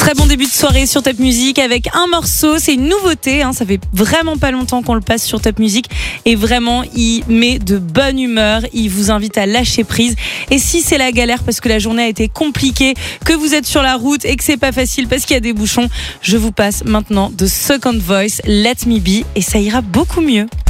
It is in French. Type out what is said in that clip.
Très bon début de soirée sur Top Music avec un morceau, c'est une nouveauté, ça fait vraiment pas longtemps qu'on le passe sur Top Music et vraiment il met de bonne humeur, il vous invite à lâcher prise et si c'est la galère parce que la journée a été compliquée, que vous êtes sur la route et que c'est pas facile parce qu'il y a des bouchons, je vous passe maintenant de Second Voice, Let Me Be et ça ira beaucoup mieux.